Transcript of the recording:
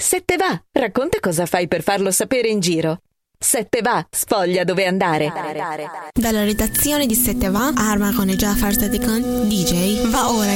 Sette va, racconta cosa fai per farlo sapere in giro. Sette va, sfoglia dove andare. Dalla redazione di Sette va, Arma con e Jafar Sadikan, DJ, va ora